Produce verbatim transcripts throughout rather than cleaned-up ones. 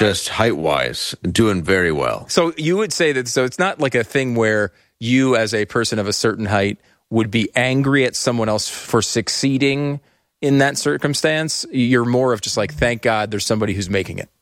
just height-wise, doing very well. So you would say that, so it's not like a thing where you as a person of a certain height would be angry at someone else for succeeding in that circumstance. You're more of just like, thank God there's somebody who's making it.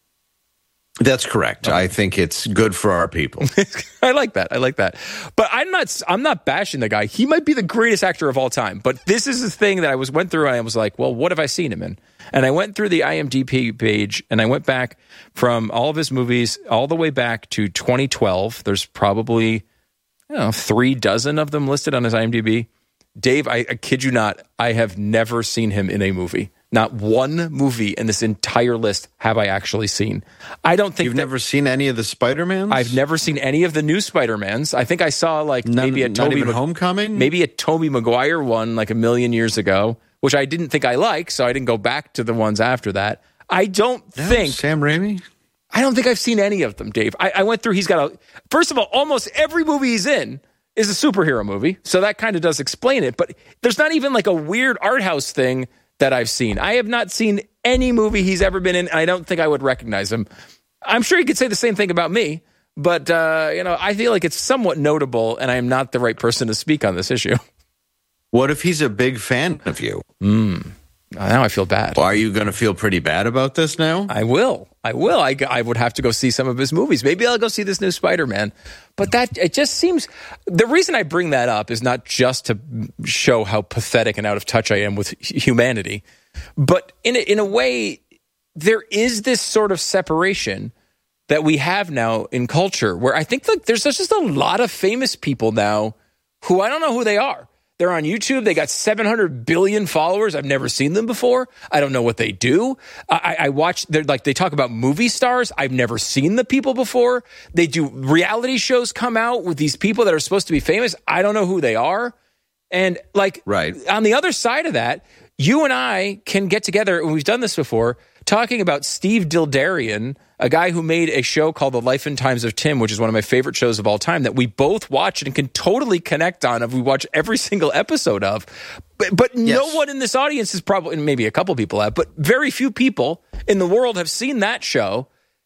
That's correct. I think it's good for our people. I like that. I like that. But I'm not I'm not bashing the guy. He might be the greatest actor of all time. But this is the thing that I was went through and I was like, well, what have I seen him in? And I went through the I M D B page and I went back from all of his movies all the way back to twenty twelve. There's probably, I don't know, three dozen of them listed on his I M D B. Dave, I, I kid you not, I have never seen him in a movie. Not one movie in this entire list have I actually seen. I don't think You've that, never seen any of the Spider-Mans? I've never seen any of the new Spider-Mans. I think I saw like None, maybe a not Tobey even Mag- Homecoming? maybe a Tobey Maguire one like a million years ago, which I didn't think I liked, so I didn't go back to the ones after that. I don't No, think Sam Raimi? I don't think I've seen any of them, Dave. I, I went through. He's got a. First of all, almost every movie he's in is a superhero movie, so that kind of does explain it. But there's not even like a weird art house thing that I've seen. I have not seen any movie he's ever been in, and I don't think I would recognize him. I'm sure he could say the same thing about me, but uh, you know, I feel like it's somewhat notable, and I am not the right person to speak on this issue. What if he's a big fan of you? Mm. Now I feel bad. Well, are you going to feel pretty bad about this now? I will. I will. I, I would have to go see some of his movies. Maybe I'll go see this new Spider-Man. But that it just seems the reason I bring that up is not just to show how pathetic and out of touch I am with humanity, but in a, in a way, there is this sort of separation that we have now in culture where I think like there's just a lot of famous people now who I don't know who they are. They're on YouTube. They got seven hundred billion followers. I've never seen them before. I don't know what they do. I, I watch, they're like, they talk about movie stars. I've never seen the people before. They do reality shows come out with these people that are supposed to be famous. I don't know who they are. And like, right. on the other side of that, you and I can get together, and we've done this before, talking about Steve Dildarian, a guy who made a show called The Life and Times of Tim, which is one of my favorite shows of all time that we both watch and can totally connect on. If we watch every single episode of, but, but yes. No one in this audience is probably, and maybe a couple people have, but very few people in the world have seen that show.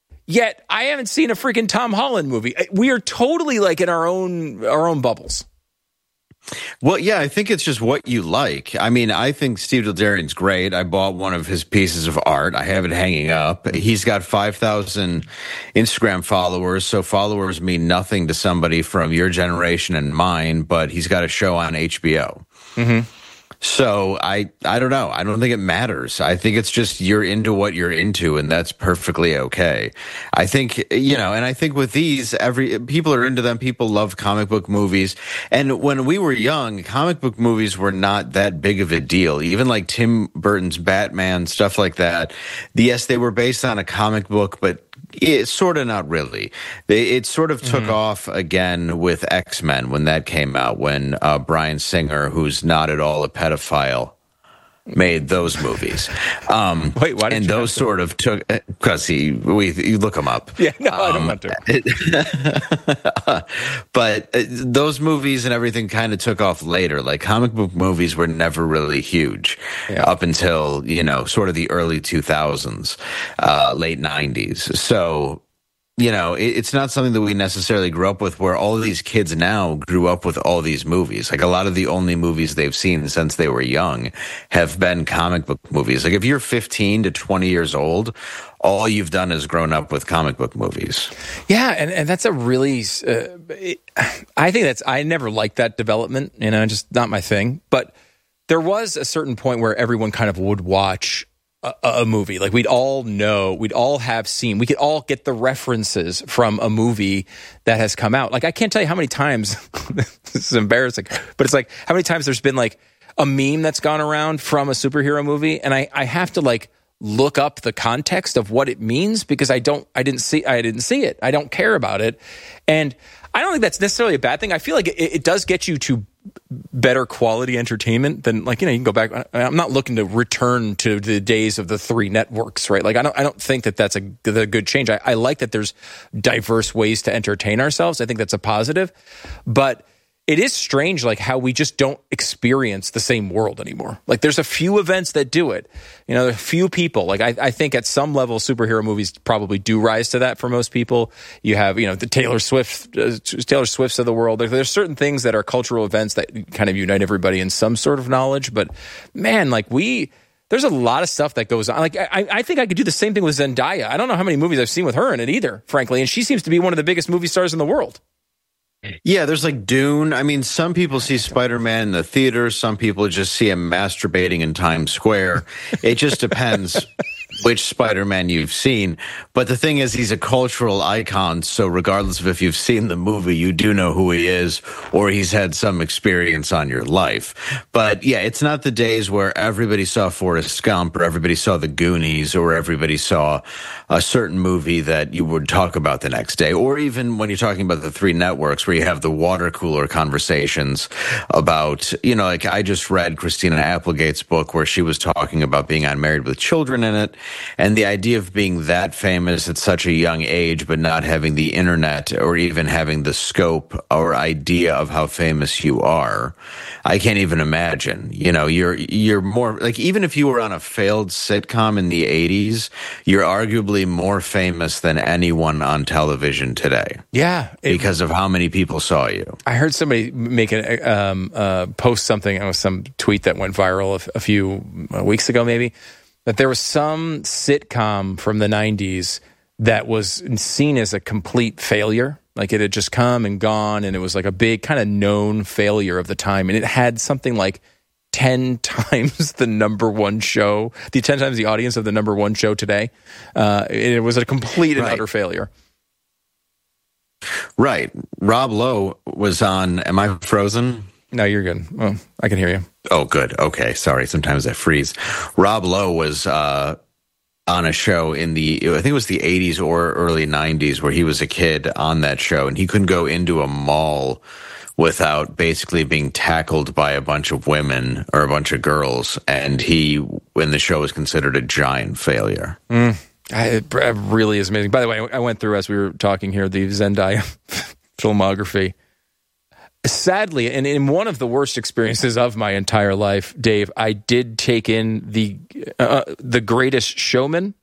Yet I haven't seen a freaking Tom Holland movie. We are totally like in our own our own bubbles. Well, yeah, I think it's just what you like. I mean, I think Steve Dildarian's great. I bought one of his pieces of art. I have it hanging up. He's got five thousand Instagram followers, so followers mean nothing to somebody from your generation and mine, but he's got a show on H B O. Mm-hmm. So I, I don't know. I don't think it matters. I think it's just you're into what you're into, and that's perfectly okay. I think, you know, and I think with these, every people are into them. People love comic book movies. And when we were young, comic book movies were not that big of a deal. Even like Tim Burton's Batman, stuff like that. Yes, they were based on a comic book, but it's sort of not really. They, it sort of took mm-hmm. off again with X-Men when that came out, when uh, Bryan Singer, who's not at all a pedophile, made those movies. Um, Wait, why did and you those sort of took because he we you look them up. Yeah, no, um, I don't want to. It, but uh, those movies and everything kind of took off later. Like comic book movies were never really huge yeah. up until you know sort of the early two thousands, uh, late nineties. So. You know, it, it's not something that we necessarily grew up with where all of these kids now grew up with all these movies. Like a lot of the only movies they've seen since they were young have been comic book movies. Like if you're fifteen to twenty years old, all you've done is grown up with comic book movies. Yeah, and, and that's a really, uh, it, I think that's, I never liked that development, you know, just not my thing. But there was a certain point where everyone kind of would watch A, a movie. Like we'd all know, we'd all have seen, we could all get the references from a movie that has come out. Like I can't tell you how many times, this is embarrassing, but it's like how many times there's been like a meme that's gone around from a superhero movie. And I, I have to like look up the context of what it means because I don't, I didn't see, I didn't see it. I don't care about it. And I don't think that's necessarily a bad thing. I feel like it, it does get you to better quality entertainment than like, you know, you can go back. I'm not looking to return to the days of the three networks, right? Like, I don't, I don't think that that's a, a good change. I, I like that there's diverse ways to entertain ourselves. I think that's a positive, but it is strange, like how we just don't experience the same world anymore. Like there's a few events that do it. You know, there are a few people. Like I, I think at some level, superhero movies probably do rise to that for most people. You have, you know, the Taylor Swift, uh, Taylor Swifts of the world. There, there's certain things that are cultural events that kind of unite everybody in some sort of knowledge. But man, like we, there's a lot of stuff that goes on. Like I, I think I could do the same thing with Zendaya. I don't know how many movies I've seen with her in it either, frankly. And she seems to be one of the biggest movie stars in the world. Yeah, there's like Dune. I mean, some people see Spider-Man in the theater. Some people just see him masturbating in Times Square. It just depends which Spider-Man you've seen. But the thing is, he's a cultural icon. So regardless of if you've seen the movie, you do know who he is, or he's had some experience on your life. But yeah, it's not the days where everybody saw Forrest Gump or everybody saw The Goonies or everybody saw a certain movie that you would talk about the next day. Or even when you're talking about the three networks where you have the water cooler conversations about, you know, like I just read Christina Applegate's book where she was talking about being on Married with Children in it. And the idea of being that famous at such a young age, but not having the internet or even having the scope or idea of how famous you are, I can't even imagine. You know, you're you're more like, even if you were on a failed sitcom in the eighties, you're arguably more famous than anyone on television today. Yeah, it, because of how many people saw you. I heard somebody make a um, uh, post something, it was some tweet that went viral a, a few weeks ago, maybe. That there was some sitcom from the nineties that was seen as a complete failure. Like it had just come and gone, and it was like a big kind of known failure of the time. And it had something like ten times the number one show, the ten times the audience of the number one show today. Uh, it was a complete and right. utter failure. Right. Rob Lowe was on, am I frozen? No, you're good. Oh, I can hear you. Oh, good. Okay. Sorry. Sometimes I freeze. Rob Lowe was uh, on a show in the, I think it was the eighties or early nineties, where he was a kid on that show, and he couldn't go into a mall without basically being tackled by a bunch of women or a bunch of girls. And he, when the show was considered a giant failure. Mm, I, it really is amazing. By the way, I went through, as we were talking here, the Zendaya filmography. Sadly, and in one of the worst experiences of my entire life, Dave, I did take in the uh, the Greatest Showman,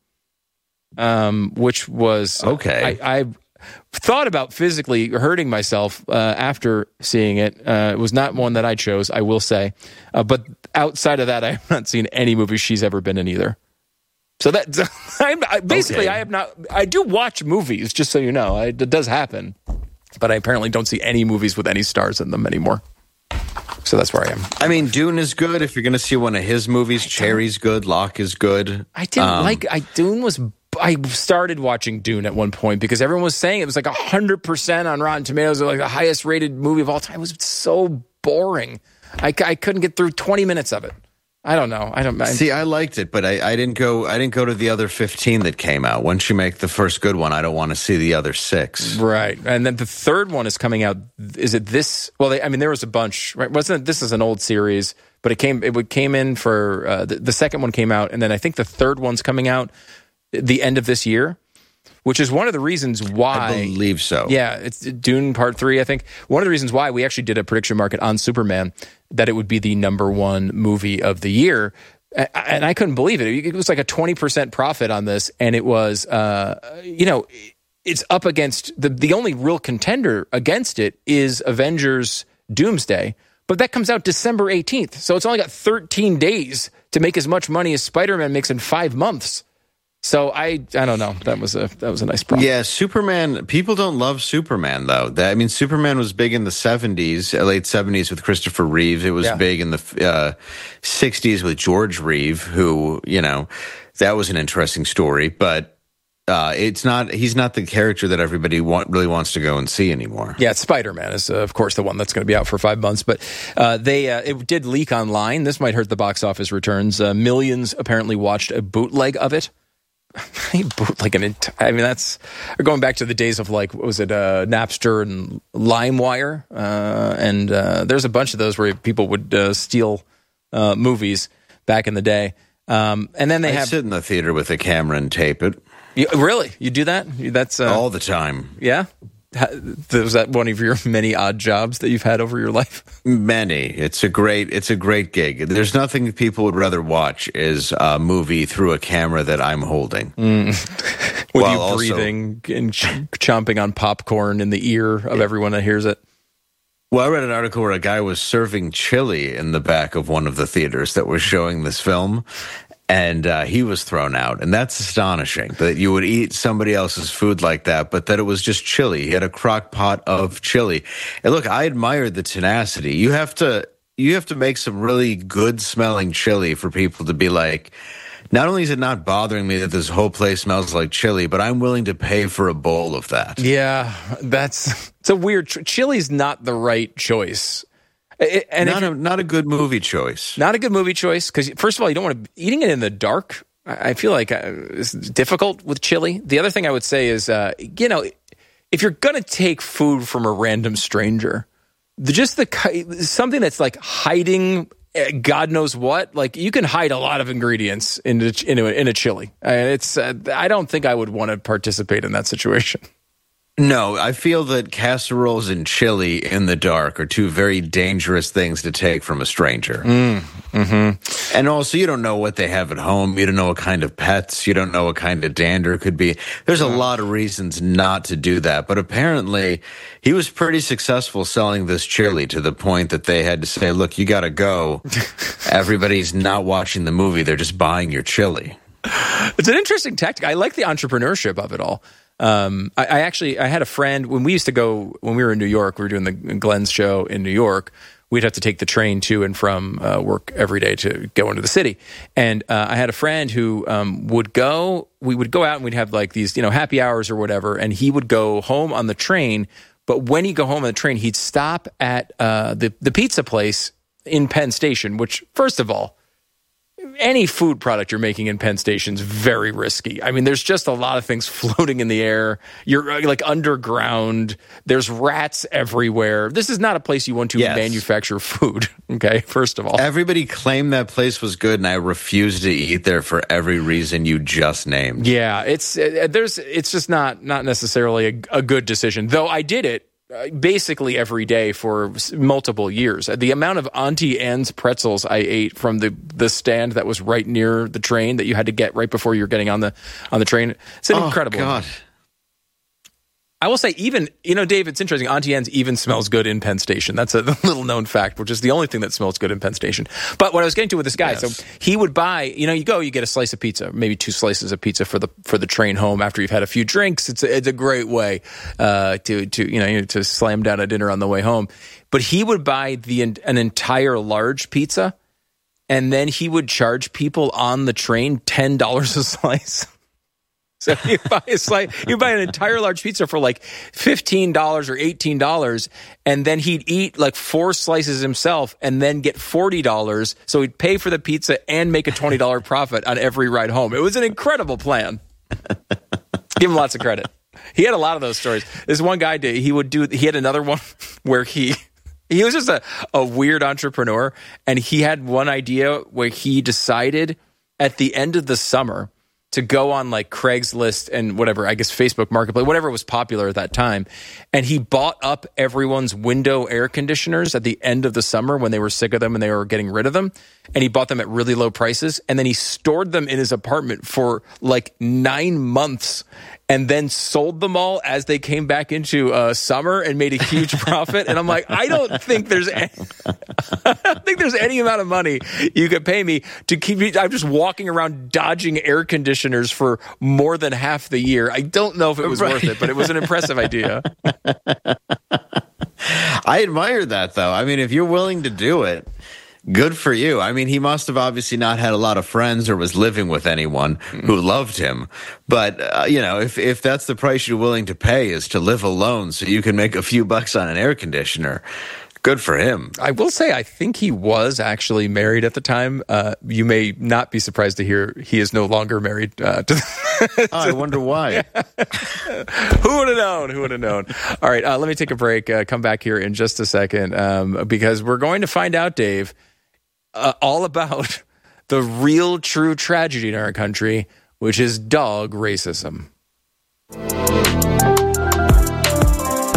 um, which was okay. I, I thought about physically hurting myself uh, after seeing it. Uh, it was not one that I chose, I will say. Uh, but outside of that, I have not seen any movie she's ever been in either. So that I'm, I, basically, okay. I have not. I do watch movies, just so you know. I, it does happen. But I apparently don't see any movies with any stars in them anymore. So that's where I am. I mean, Dune is good. If you're going to see one of his movies, Cherry's good, Locke is good. I didn't um, like, I Dune was, I started watching Dune at one point because everyone was saying it was like one hundred percent on Rotten Tomatoes, or like the highest rated movie of all time. It was so boring. I, I couldn't get through twenty minutes of it. I don't know. I don't I, see. I liked it, but I, I didn't go. I didn't go to the other fifteen that came out. Once you make the first good one, I don't want to see the other six. Right, and then the third one is coming out. Is it this? Well, they, I mean, there was a bunch. Right? Wasn't it, this is an old series, but it came. It came in for uh, the, the second one came out, and then I think the third one's coming out the end of this year. Which is one of the reasons why... I believe so. Yeah, it's Dune Part three, I think. One of the reasons why we actually did a prediction market on Superman, that it would be the number one movie of the year. And I couldn't believe it. It was like a twenty percent profit on this. And it was, uh, you know, it's up against... The, the only real contender against it is Avengers Doomsday. But that comes out December eighteenth. So it's only got thirteen days to make as much money as Spider-Man makes in five months. So I I don't know. That was a that was a nice problem. Yeah, Superman. People don't love Superman though. That, I mean, Superman was big in the seventies, late seventies with Christopher Reeve. It was yeah. big in the uh, sixties with George Reeve, who, you know, that was an interesting story. But uh, it's not. He's not the character that everybody want, really wants to go and see anymore. Yeah, Spider-Man is uh, of course the one that's going to be out for five months. But uh, they uh, it did leak online. This might hurt the box office returns. Uh, millions apparently watched a bootleg of it. like an ent- I mean, that's going back to the days of, like, what was it, uh, Napster and LimeWire, uh, and uh, there's a bunch of those where people would uh, steal uh, movies back in the day. Um, and then they I have sit in the theater with a camera and tape it. You, really, you do that? That's uh, all the time. Yeah. Was that one of your many odd jobs that you've had over your life? Many. It's a great. It's a great gig. There's nothing people would rather watch is a movie through a camera that I'm holding, mm. with well, you also, breathing and ch- chomping on popcorn in the ear of yeah. everyone that hears it. Well, I read an article where a guy was serving chili in the back of one of the theaters that was showing this film, and uh, he was thrown out. And that's astonishing that you would eat somebody else's food like that, but that it was just chili. He had a crock pot of chili. And look, I admired the tenacity. You have to, you have to make some really good smelling chili for people to be like, not only is it not bothering me that this whole place smells like chili, but I'm willing to pay for a bowl of that. Yeah, that's it's a weird. Chili's not the right choice. And not a not a good movie choice. Not a good movie choice because, first of all, you don't want to eating it in the dark. I feel like it's difficult with chili. The other thing I would say is, uh, you know, if you're gonna take food from a random stranger, just the something that's like hiding God knows what, like you can hide a lot of ingredients in a, in a, in a chili. It's uh, I don't think I would want to participate in that situation. No, I feel that casseroles and chili in the dark are two very dangerous things to take from a stranger. Mm, mm-hmm. And also, you don't know what they have at home. You don't know what kind of pets. You don't know what kind of dander could be. There's a lot of reasons not to do that. But apparently, he was pretty successful selling this chili to the point that they had to say, look, you got to go. Everybody's not watching the movie. They're just buying your chili. It's an interesting tactic. I like the entrepreneurship of it all. Um, I, I actually, I had a friend when we used to go, when we were in New York, we were doing the Glenn's show in New York. We'd have to take the train to and from uh, work every day to go into the city. And uh, I had a friend who um, would go, we would go out and we'd have like these, you know, happy hours or whatever. And he would go home on the train. But when he'd go home on the train, he'd stop at uh, the, the pizza place in Penn Station, which, first of all, any food product you're making in Penn Station is very risky. I mean, there's just a lot of things floating in the air. You're like underground. There's rats everywhere. This is not a place you want to yes. manufacture food. Okay, first of all. Everybody claimed that place was good, and I refused to eat there for every reason you just named. Yeah, it's uh, there's it's just not not necessarily a, a good decision. Though I did it basically every day for multiple years. The amount of Auntie Anne's pretzels I ate from the, the stand that was right near the train that you had to get right before you were getting on the on the train. It's an oh, incredible. God. I will say, even, you know, Dave, it's interesting. Auntie Anne's even smells good in Penn Station. That's a little known fact, which is the only thing that smells good in Penn Station. But what I was getting to with this guy, yes. so he would buy, you know, you go, you get a slice of pizza, maybe two slices of pizza for the for the train home after you've had a few drinks. It's a, it's a great way uh, to to you know to slam down a dinner on the way home. But he would buy the an entire large pizza, and then he would charge people on the train ten dollars a slice. So you buy a slice, you buy an entire large pizza for like fifteen dollars or eighteen dollars, and then he'd eat like four slices himself and then get forty dollars. So he'd pay for the pizza and make a twenty dollars profit on every ride home. It was an incredible plan. Give him lots of credit. He had a lot of those stories. This one guy did, he would do, he had another one where he, he was just a, a weird entrepreneur, and he had one idea where he decided at the end of the summer to go on like Craigslist and whatever, I guess Facebook Marketplace, whatever was popular at that time. And he bought up everyone's window air conditioners at the end of the summer when they were sick of them and they were getting rid of them. And he bought them at really low prices. And then he stored them in his apartment for like nine months and then sold them all as they came back into uh, summer and made a huge profit. And I'm like, I don't think there's any, I don't think there's any amount of money you could pay me to keep me. I'm just walking around dodging air conditioners for more than half the year. I don't know if it was right. worth it, but it was an impressive idea. I admire that, though. I mean, if you're willing to do it, good for you. I mean, he must have obviously not had a lot of friends or was living with anyone who loved him. But, uh, you know, if, if that's the price you're willing to pay is to live alone so you can make a few bucks on an air conditioner, good for him. I will say, I think he was actually married at the time. Uh, you may not be surprised to hear he is no longer married. Uh, to oh, I wonder why. Who would have known? Who would have known? All right, uh, let me take a break. Uh, come back here in just a second um, because we're going to find out, Dave, Uh, all about the real true tragedy in our country, which is dog racism.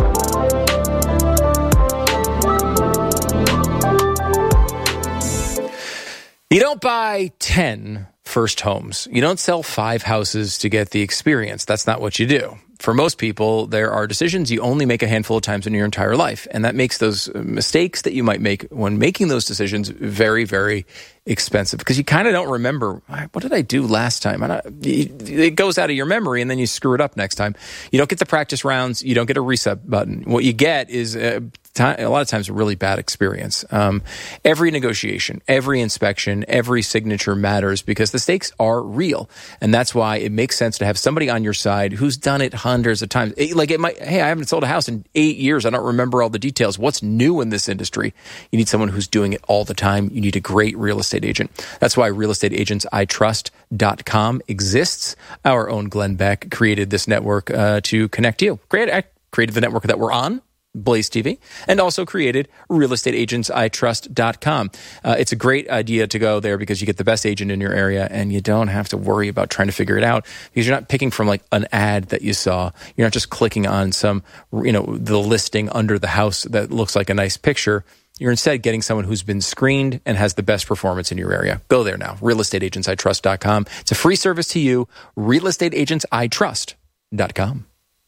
You don't buy ten first homes. You don't sell five houses to get the experience. That's not what you do. For most people, there are decisions you only make a handful of times in your entire life. And that makes those mistakes that you might make when making those decisions very, very expensive, because you kind of don't remember, what did I do last time? It goes out of your memory, and then you screw it up next time. You don't get the practice rounds. You don't get a reset button. What you get is a, a lot of times a really bad experience. Um, every negotiation, every inspection, every signature matters because the stakes are real. And that's why it makes sense to have somebody on your side who's done it hundreds of times. It, like it might, hey, I haven't sold a house in eight years. I don't remember all the details. What's new in this industry? You need someone who's doing it all the time. You need a great real estate agent. That's why real estate agents I trust dot com exists. Our own Glenn Beck created this network uh, to connect you. Created, created the network that we're on, Blaze T V, and also created real estate agents I trust dot com. Uh, it's a great idea to go there because you get the best agent in your area and you don't have to worry about trying to figure it out because you're not picking from like an ad that you saw. You're not just clicking on some, you know, the listing under the house that looks like a nice picture. You're instead getting someone who's been screened and has the best performance in your area. Go there now, real estate agents I trust dot com. It's a free service to you, real estate agents I trust dot com.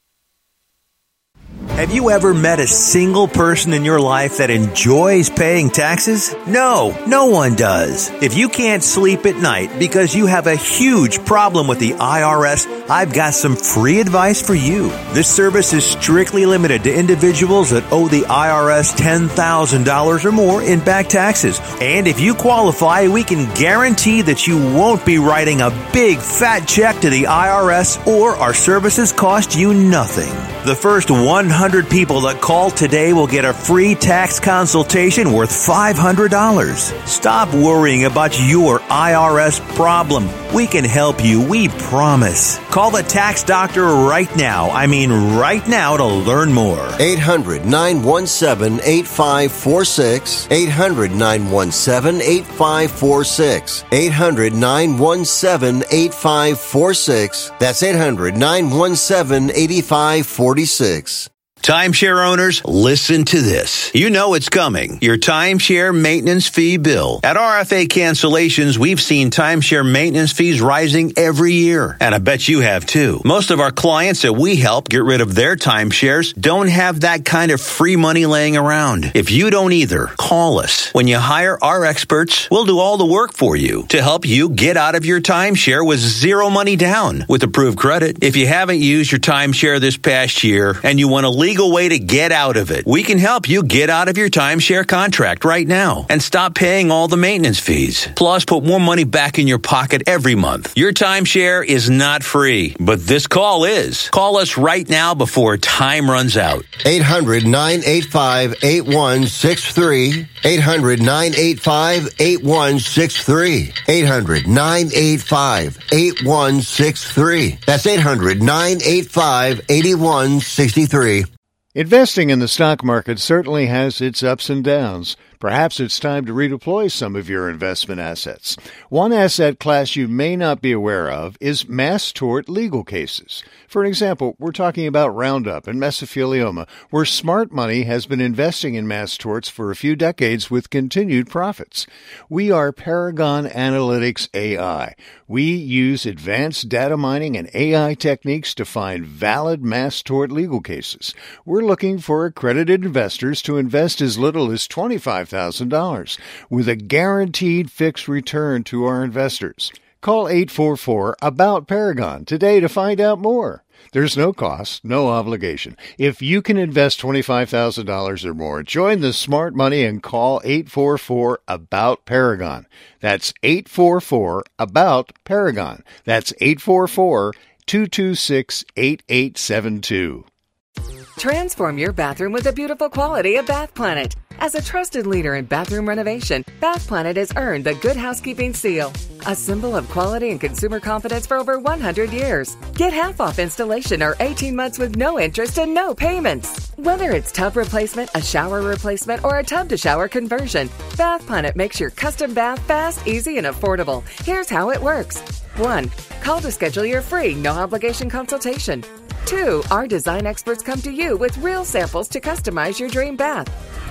Have you ever met a single person in your life that enjoys paying taxes? No, no one does. If you can't sleep at night because you have a huge problem with the I R S, I've got some free advice for you. This service is strictly limited to individuals that owe the I R S ten thousand dollars or more in back taxes. And if you qualify, we can guarantee that you won't be writing a big fat check to the I R S, or our services cost you nothing. The first one hundred people that call today will get a free tax consultation worth five hundred dollars. Stop worrying about your I R S problem. We can help you, we promise. Call the tax doctor right now. I mean right now to learn more. eight hundred, nine one seven, eight five four six. eight hundred, nine one seven, eight five four six. eight hundred, nine one seven, eight five four six. That's eight hundred, nine one seven, eight five four six. Timeshare owners, listen to this. You know it's coming. Your timeshare maintenance fee bill. At R F A Cancellations, we've seen timeshare maintenance fees rising every year. And I bet you have too. Most of our clients that we help get rid of their timeshares don't have that kind of free money laying around. If you don't either, call us. When you hire our experts, we'll do all the work for you to help you get out of your timeshare with zero money down with approved credit. If you haven't used your timeshare this past year and you want to leave legal way to get out of it. We can help you get out of your timeshare contract right now and stop paying all the maintenance fees. Plus, put more money back in your pocket every month. Your timeshare is not free, but this call is. Call us right now before time runs out. eight hundred, nine eight five, eight one six three. eight hundred, nine eight five, eight one six three. eight hundred, nine eight five, eight one six three. That's eight hundred, nine eight five, eight one six three. Investing in the stock market certainly has its ups and downs. Perhaps it's time to redeploy some of your investment assets. One asset class you may not be aware of is mass tort legal cases. For an example, we're talking about Roundup and mesothelioma, where smart money has been investing in mass torts for a few decades with continued profits. We are Paragon Analytics A I. We use advanced data mining and A I techniques to find valid mass tort legal cases. We're looking for accredited investors to invest as little as twenty-five thousand dollars with a guaranteed fixed return to our investors. Call eight four four, ABOUT Paragon today to find out more. There's no cost, no obligation. If you can invest twenty-five thousand dollars or more, join the smart money and call eight four four, ABOUT Paragon. That's eight four four, ABOUT Paragon. That's eight four four, two two six, eight eight seven two. Transform your bathroom with the beautiful quality of Bath Planet. As a trusted leader in bathroom renovation, Bath Planet has earned the Good Housekeeping seal, a symbol of quality and consumer confidence for over one hundred years. Get half off installation or eighteen months with no interest and no payments. Whether it's tub replacement, a shower replacement, or a tub-to-shower conversion, Bath Planet makes your custom bath fast, easy, and affordable. Here's how it works. One, call to schedule your free, no-obligation consultation. Two, our design experts come to you with real samples to customize your dream bath.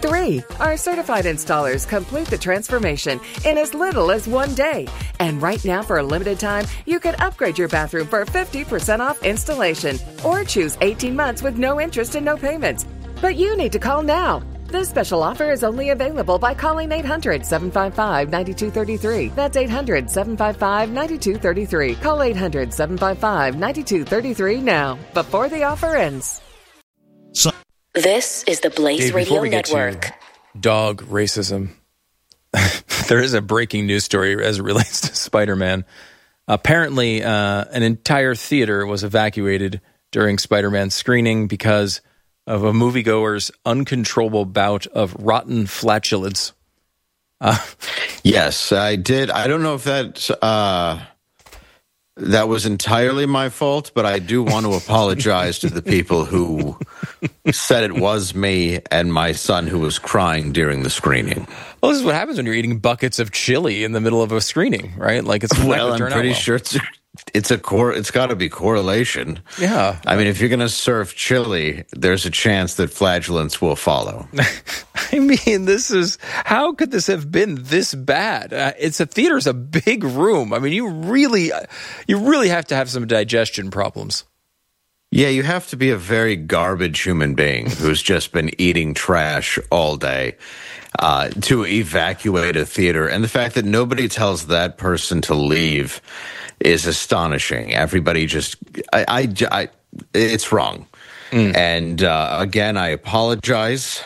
Three, our certified installers complete the transformation in as little as one day. And right now, for a limited time, you can upgrade your bathroom for fifty percent off installation or choose eighteen months with no interest and no payments. But you need to call now. This special offer is only available by calling eight hundred, seven five five, nine two three three. That's eight hundred, seven five five, nine two three three. Call eight hundred, seven five five, nine two three three now, before the offer ends. So- this is the Blaze Dave, Radio we Network. Get to dog racism. There is a breaking news story as it relates to Spider-Man. Apparently, uh, an entire theater was evacuated during Spider-Man's screening because of a moviegoer's uncontrollable bout of rotten flatulence. Uh, yes, I did. I don't know if that uh, that was entirely my fault, but I do want to apologize to the people who said it was me and my son who was crying during the screening. Well, this is what happens when you're eating buckets of chili in the middle of a screening, right? Like it's well, I'm pretty well. sure it's it's a core. It's got to be correlation. Yeah, I mean, if you're going to serve chili, there's a chance that flatulence will follow. I mean, this is how could this have been this bad? Uh, it's a theater's a big room. I mean, you really, you really have to have some digestion problems. Yeah, you have to be a very garbage human being who's just been eating trash all day uh, to evacuate a theater. And the fact that nobody tells that person to leave is astonishing. Everybody just, I, I, I it's wrong. Mm. And uh, again, I apologize.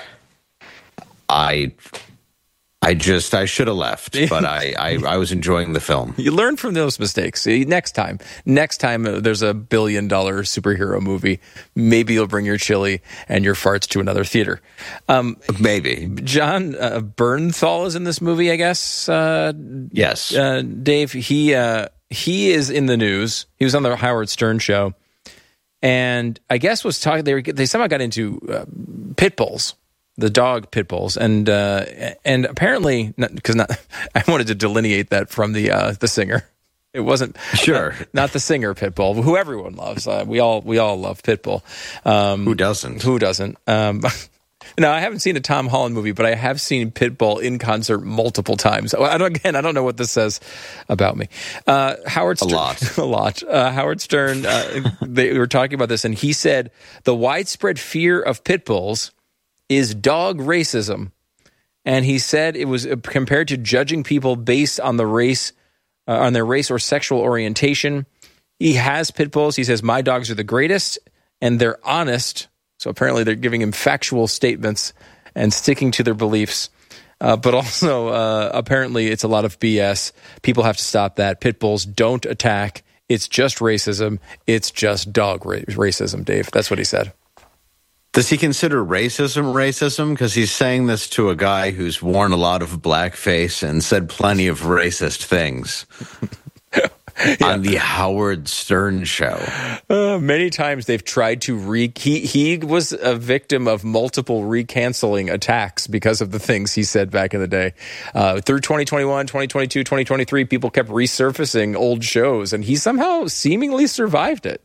I, I just, I should have left, but I, I, I was enjoying the film. You learn from those mistakes. See, next time, next time uh, there's a billion dollar superhero movie, maybe you'll bring your chili and your farts to another theater. Um, maybe. John uh, Bernthal is in this movie, I guess. Uh, yes. Uh, Dave, he, uh, he is in the news. He was on the Howard Stern show. And I guess was talking, they, were, they somehow got into uh, pit bulls. The dog pit bulls, and uh, and apparently, because not, not, I wanted to delineate that from the uh, the singer. It wasn't sure not, not the singer Pitbull, who everyone loves. Uh, we all we all love Pitbull. Um, who doesn't? Who doesn't? Um, now I haven't seen a Tom Holland movie, but I have seen Pitbull in concert multiple times. I don't, again, I don't know what this says about me. Uh, Howard Stern, a lot, a lot. Uh, Howard Stern. Uh, they were talking about this, and he said the widespread fear of pit bulls is dog racism. And he said it was compared to judging people based on the race, uh, on their race or sexual orientation. He has pit bulls. He says, my dogs are the greatest and they're honest. So apparently they're giving him factual statements and sticking to their beliefs. Uh, but also, uh, apparently it's a lot of B S. People have to stop that. Pit bulls don't attack. It's just racism. It's just dog ra- racism, Dave. That's what he said. Does he consider racism racism? Because he's saying this to a guy who's worn a lot of blackface and said plenty of racist things yeah. on the Howard Stern show. Uh, many times they've tried to re. He he was a victim of multiple recanceling attacks because of the things he said back in the day. Uh, through twenty twenty-one, twenty twenty-two, twenty twenty-three, people kept resurfacing old shows, and he somehow seemingly survived it.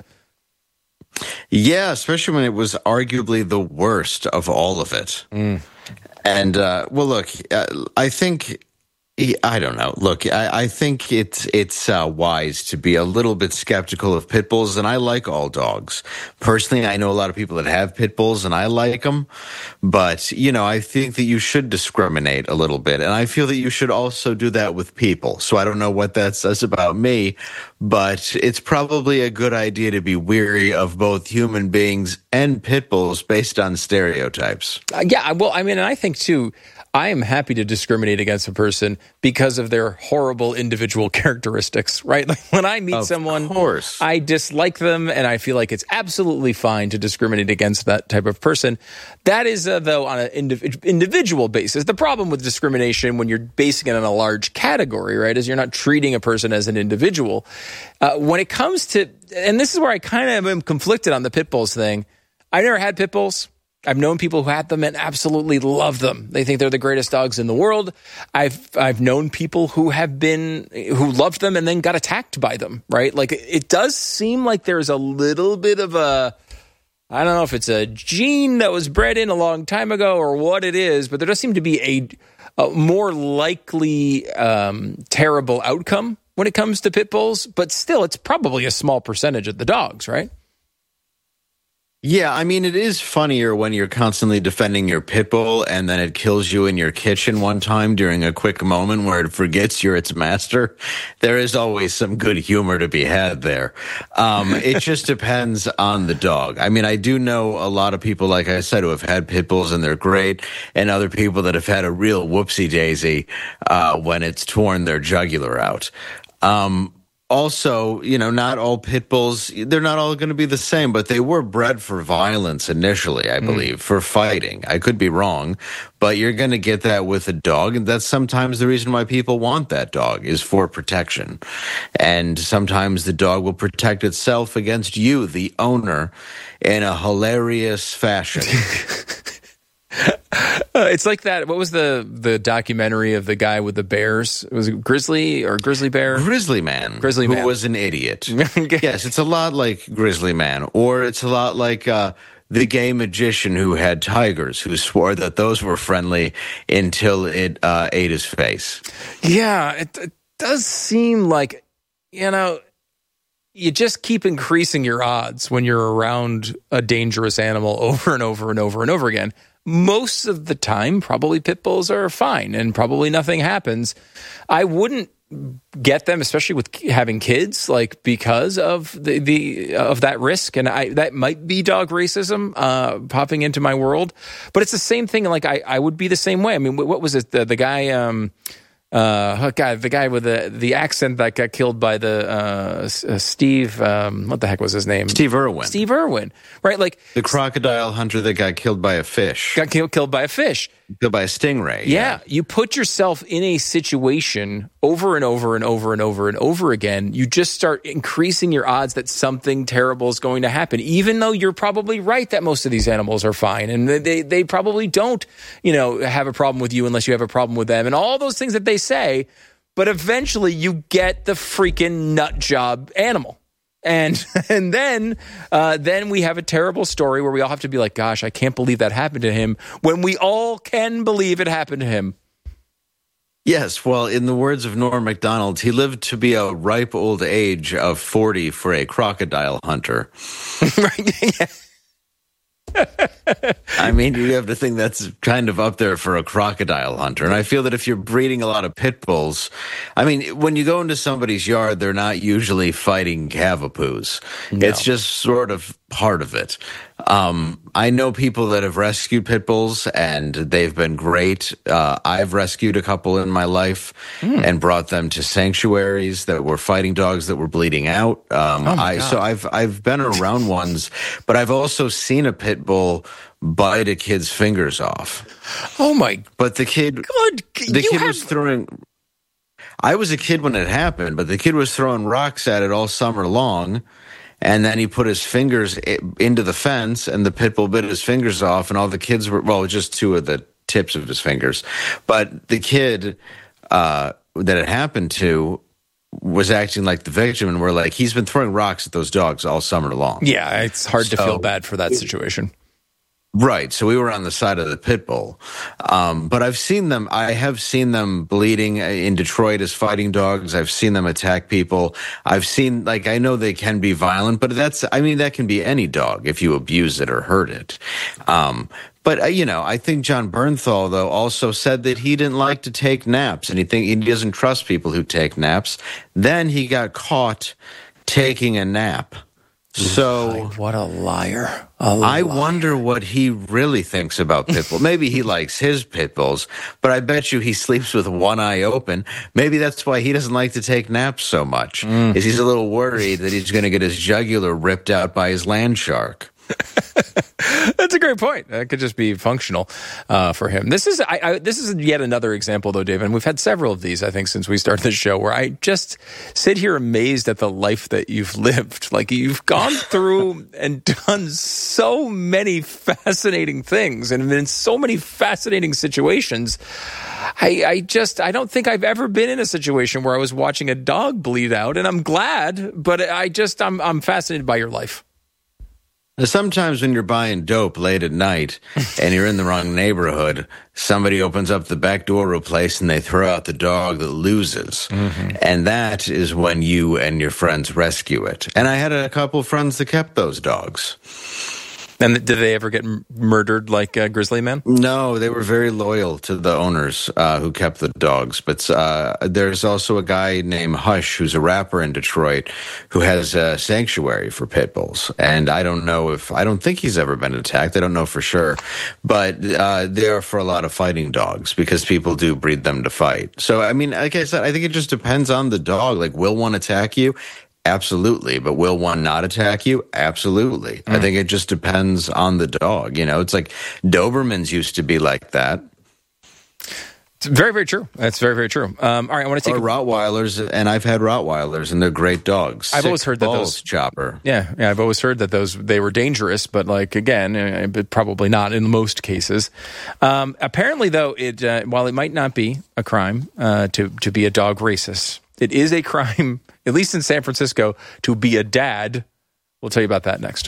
Yeah, especially when it was arguably the worst of all of it. Mm. And, uh, well, look, uh, I think, I don't know. Look, I, I think it's it's uh, wise to be a little bit skeptical of pit bulls, and I like all dogs. Personally, I know a lot of people that have pit bulls, and I like them. But, you know, I think that you should discriminate a little bit, and I feel that you should also do that with people. So I don't know what that says about me, but it's probably a good idea to be weary of both human beings and pit bulls based on stereotypes. Uh, yeah, well, I mean, and I think, too, I am happy to discriminate against a person because of their horrible individual characteristics, right? Like when I meet of someone, course. I dislike them, and I feel like it's absolutely fine to discriminate against that type of person. That is, uh, though, on an indiv- individual basis. The problem with discrimination when you're basing it on a large category, right, is you're not treating a person as an individual. Uh, when it comes to, and this is where I kind of am conflicted on the pit bulls thing. I never had pit bulls. I've known people who had them and absolutely love them. They think they're the greatest dogs in the world. I've I've known people who have been who loved them and then got attacked by them, right? Like it does seem like there's a little bit of a I don't know if it's a gene that was bred in a long time ago or what it is, but there does seem to be a, a more likely um, terrible outcome when it comes to pit bulls. But still, it's probably a small percentage of the dogs, right? Yeah, I mean, it is funnier when you're constantly defending your pit bull and then it kills you in your kitchen one time during a quick moment where it forgets you're its master. There is always some good humor to be had there. Um, it just depends on the dog. I mean, I do know a lot of people, like I said, who have had pit bulls and they're great, and other people that have had a real whoopsie daisy uh, when it's torn their jugular out. Um Also, you know, not all pit bulls, they're not all going to be the same, but they were bred for violence initially, I believe, mm. for fighting. I could be wrong, but you're going to get that with a dog. And that's sometimes the reason why people want that dog is for protection. And sometimes the dog will protect itself against you, the owner, in a hilarious fashion. Uh, it's like that. What was the the documentary of the guy with the bears? Was it Grizzly or Grizzly Bear? Grizzly Man. Grizzly Man. Who was an idiot. Yes, it's a lot like Grizzly Man. Or it's a lot like uh, the gay magician who had tigers, who swore that those were friendly until it uh, ate his face. Yeah, it, it does seem like, you know, you just keep increasing your odds when you're around a dangerous animal over and over and over and over again. Most of the time, probably pit bulls are fine and probably nothing happens. I wouldn't get them, especially with having kids, like because of the, the of that risk. And I that might be dog racism uh, popping into my world. But it's the same thing. Like I, I would be the same way. I mean, what was it? The, the guy... Um, Uh, guy, the guy with the, the accent that got killed by the uh, uh, Steve, um, what the heck was his name? Steve Irwin. Steve Irwin, right? Like the crocodile hunter that got killed by a fish. Got killed, killed by a fish. Killed by a stingray. Yeah. yeah, you put yourself in a situation over and over and over and over and over again. You just start increasing your odds that something terrible is going to happen, even though you're probably right that most of these animals are fine and they they probably don't, you know, have a problem with you unless you have a problem with them and all those things that they say. But eventually, you get the freaking nut job animal. And and then uh, then we have a terrible story where we all have to be like, gosh, I can't believe that happened to him, when we all can believe it happened to him. Yes, well, in the words of Norm Macdonald, he lived to be a ripe old age of forty for a crocodile hunter. Right? Yeah. I mean, you have to think that's kind of up there for a crocodile hunter. And I feel that if you're breeding a lot of pit bulls, I mean, when you go into somebody's yard, they're not usually fighting cavapoos. No. It's just sort of part of it. Um, I know people that have rescued pit bulls, and they've been great. Uh, I've rescued a couple in my life mm. and brought them to sanctuaries that were fighting dogs that were bleeding out. Um, oh I, so I've I've been around ones, but I've also seen a pit bull bite a kid's fingers off. Oh my! But the kid, good. the you kid have... was throwing. I was a kid when it happened, but the kid was throwing rocks at it all summer long. And then he put his fingers into the fence, and the pit bull bit his fingers off, and all the kids were, well, just two of the tips of his fingers. But the kid uh, that it happened to was acting like the victim, and we're like, he's been throwing rocks at those dogs all summer long. Yeah, it's hard so, to feel bad for that situation. Right. So we were on the side of the pit bull. Um, but I've seen them, I have seen them bleeding in Detroit as fighting dogs. I've seen them attack people. I've seen, like, I know they can be violent, but that's, I mean, that can be any dog if you abuse it or hurt it. Um, But, uh, you know, I think John Bernthal, though, also said that he didn't like to take naps, and he, think, he doesn't trust people who take naps. Then he got caught taking a nap. So what a liar. A liar. I wonder what he really thinks about pit bulls. Maybe he likes his pit bulls, but I bet you he sleeps with one eye open. Maybe that's why he doesn't like to take naps so much, mm. is he's a little worried that he's going to get his jugular ripped out by his land shark. That's a great point. That could just be functional uh, for him. This is I, I, this is yet another example, though, David. And we've had several of these, I think, since we started the show, where I just sit here amazed at the life that you've lived. Like, you've gone through and done so many fascinating things and been in so many fascinating situations. I, I just, I don't think I've ever been in a situation where I was watching a dog bleed out, and I'm glad, but I just, I'm, I'm fascinated by your life. Sometimes when you're buying dope late at night and you're in the wrong neighborhood, somebody opens up the back door to a place and they throw out the dog that loses. Mm-hmm. And that is when you and your friends rescue it. And I had a couple friends that kept those dogs. And did they ever get m- murdered like uh, Grizzly Man? No, they were very loyal to the owners uh, who kept the dogs. But uh, there's also a guy named Hush, who's a rapper in Detroit, who has a sanctuary for pit bulls. And I don't know if, I don't think he's ever been attacked. I don't know for sure. But uh, they are for a lot of fighting dogs because people do breed them to fight. So, I mean, like I said, I think it just depends on the dog. Like, will one attack you? Absolutely. But will one not attack you? Absolutely. Mm. I think it just depends on the dog. You know, it's like Dobermans used to be like that. It's very, very true. That's very, very true. Um, all right, I want to take or a- Rottweilers, and I've had Rottweilers, and they're great dogs. I've Six always heard that balls, those Chopper. Yeah, yeah, I've always heard that those they were dangerous, but like again, uh, but probably not in most cases. Um, apparently, though, it uh, while it might not be a crime uh, to to be a dog racist, it is a crime, at least in San Francisco, to be a dad. We'll tell you about that next.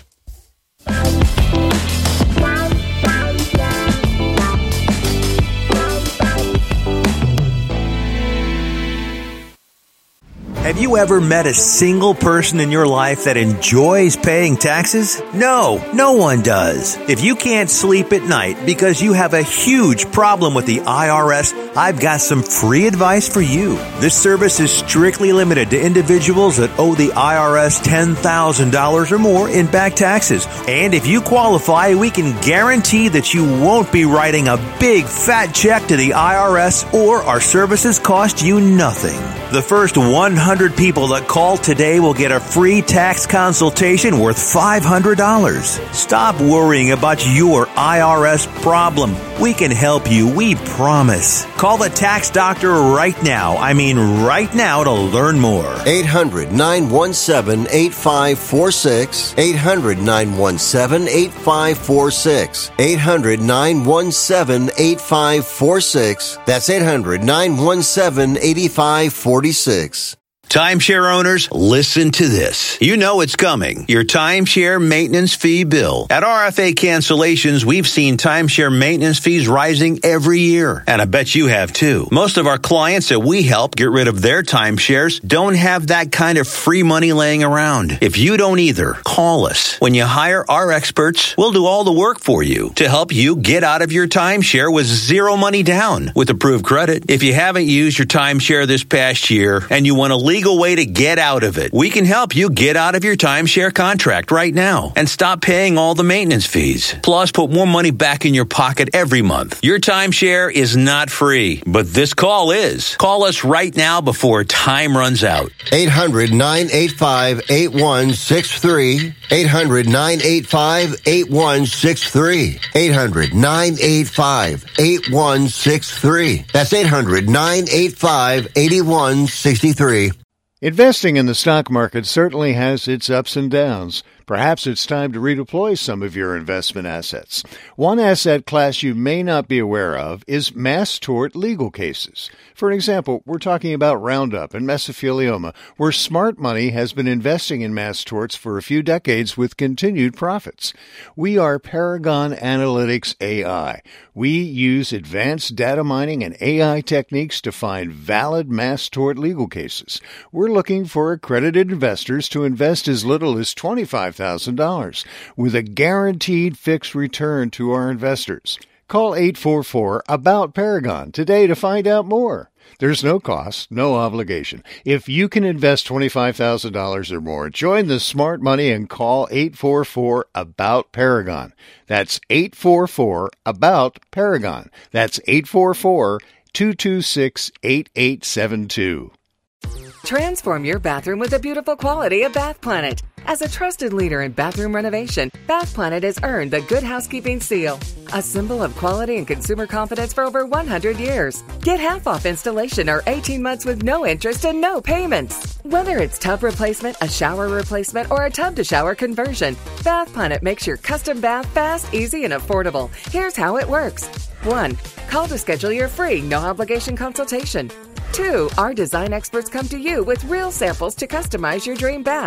Have you ever met a single person in your life that enjoys paying taxes? No, no one does. If you can't sleep at night because you have a huge problem with the I R S, I've got some free advice for you. This service is strictly limited to individuals that owe the I R S ten thousand dollars or more in back taxes. And if you qualify, we can guarantee that you won't be writing a big fat check to the I R S, or our services cost you nothing. The first one hundred people that call today will get a free tax consultation worth five hundred dollars. Stop worrying about your I R S problem. We can help you, we promise. Call the tax doctor right now. I mean right now to learn more. eight hundred, nine one seven, eight five four six. eight hundred, nine one seven, eight five four six. eight hundred, nine one seven, eight five four six. That's eight hundred, nine one seven, eight five four six. Timeshare owners, listen to this. You know it's coming. Your timeshare maintenance fee bill. At R F A Cancellations, we've seen timeshare maintenance fees rising every year. And I bet you have too. Most of our clients that we help get rid of their timeshares don't have that kind of free money laying around. If you don't either, call us. When you hire our experts, we'll do all the work for you to help you get out of your timeshare with zero money down with approved credit. If you haven't used your timeshare this past year and you want to leave legal way to get out of it, we can help you get out of your timeshare contract right now and stop paying all the maintenance fees. Plus, put more money back in your pocket every month. Your timeshare is not free, but this call is. Call us right now before time runs out. eight hundred, nine eight five, eight one six three. eight hundred, nine eight five, eight one six three. eight hundred, nine eight five, eight one six three. That's eight hundred, nine eight five, eight one six three. Investing in the stock market certainly has its ups and downs. Perhaps it's time to redeploy some of your investment assets. One asset class you may not be aware of is mass tort legal cases. For example, we're talking about Roundup and mesothelioma, where smart money has been investing in mass torts for a few decades with continued profits. We are Paragon Analytics A I. We use advanced data mining and A I techniques to find valid mass tort legal cases. We're looking for accredited investors to invest as little as twenty-five thousand dollars with a guaranteed fixed return to our investors. Call eight four four, A B O U T, Paragon today to find out more. There's no cost, no obligation. If you can invest twenty-five thousand dollars or more, join the smart money and call eight four four, A B O U T, Paragon. That's eight four four, A B O U T, Paragon. That's eight four four, two two six, eight eight seven two. Transform your bathroom with the beautiful quality of Bath Planet. As a trusted leader in bathroom renovation, Bath Planet has earned the Good Housekeeping seal, a symbol of quality and consumer confidence for over one hundred years. Get half off installation or eighteen months with no interest and no payments. Whether it's tub replacement, a shower replacement, or a tub-to-shower conversion, Bath Planet makes your custom bath fast, easy, and affordable. Here's how it works. One, call to schedule your free, no-obligation consultation. Two, our design experts come to you with real samples to customize your dream bath.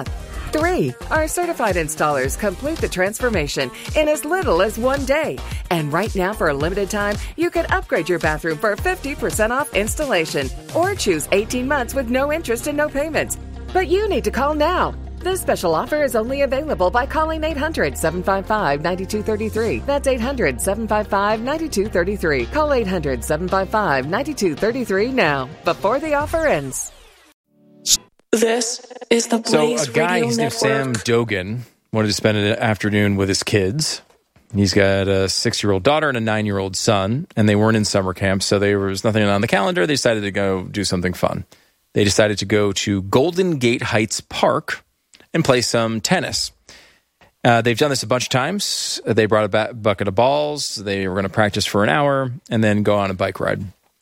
Three, our certified installers complete the transformation in as little as one day. And right now, for a limited time, you can upgrade your bathroom for fifty percent off installation or choose eighteen months with no interest and no payments. But you need to call now. This special offer is only available by calling eight hundred, seven five five, nine two three three. That's eight hundred, seven five five, nine two three three. Call eight hundred, seven five five, nine two three three now, before the offer ends. This is the Blaze So a guy, Radio his name's Sam Network. Dogan, wanted to spend an afternoon with his kids. He's got a six-year-old daughter and a nine-year-old son, and they weren't in summer camp, so there was nothing on the calendar. They decided to go do something fun. They decided to go to Golden Gate Heights Park and play some tennis. Uh, they've done this a bunch of times. They brought a ba- bucket of balls. They were going to practice for an hour and then go on a bike ride.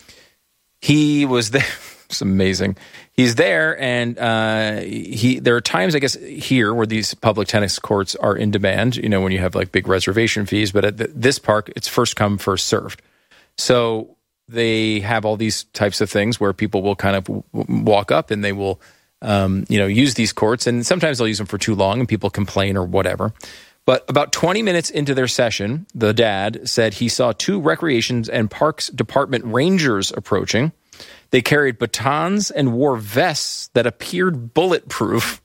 He was there. It's amazing. He's there, and uh, he. There are times, I guess, here where these public tennis courts are in demand, you know, when you have like big reservation fees. But at th- this park, it's first come, first served. So they have all these types of things where people will kind of w- walk up and they will, um, you know, use these courts. And sometimes they'll use them for too long and people complain or whatever. But about twenty minutes into their session, the dad said he saw two recreations and parks department rangers approaching. They carried batons and wore vests that appeared bulletproof.